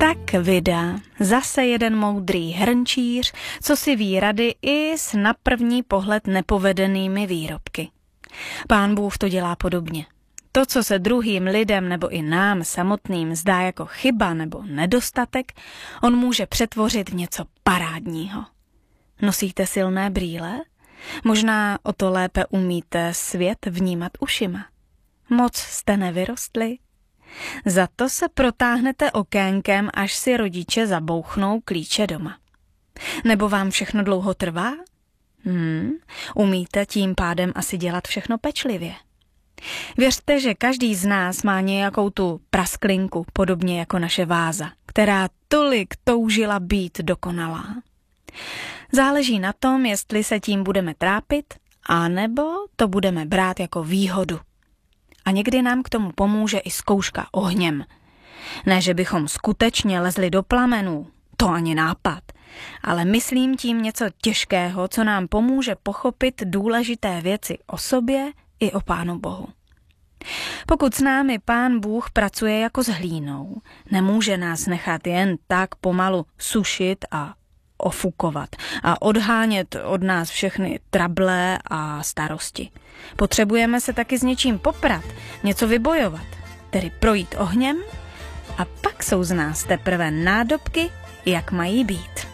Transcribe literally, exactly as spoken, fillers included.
Tak vydá zase jeden moudrý hrnčíř, co si ví rady i s na první pohled nepovedenými výrobky. Pán Bůh to dělá podobně. To, co se druhým lidem nebo i nám samotným zdá jako chyba nebo nedostatek, on může přetvořit v něco parádního. Nosíte silné brýle? Možná o to lépe umíte svět vnímat ušima. Moc jste nevyrostli? Za to se protáhnete okénkem, až si rodiče zabouchnou klíče doma. Nebo vám všechno dlouho trvá? Hmm, umíte tím pádem asi dělat všechno pečlivě. Věřte, že každý z nás má nějakou tu prasklinku, podobně jako naše váza, která tolik toužila být dokonalá. Záleží na tom, jestli se tím budeme trápit, anebo to budeme brát jako výhodu. A někdy nám k tomu pomůže i zkouška ohněm. Ne, že bychom skutečně lezli do plamenů, to ani nápad, ale myslím tím něco těžkého, co nám pomůže pochopit důležité věci o sobě i o Pánu Bohu. Pokud s námi Pán Bůh pracuje jako s hlínou, nemůže nás nechat jen tak pomalu sušit a ofukovat a odhánět od nás všechny trable a starosti. Potřebujeme se taky s něčím poprat, něco vybojovat, tedy projít ohněm, a pak jsou z nás teprve nádobky, jak mají být.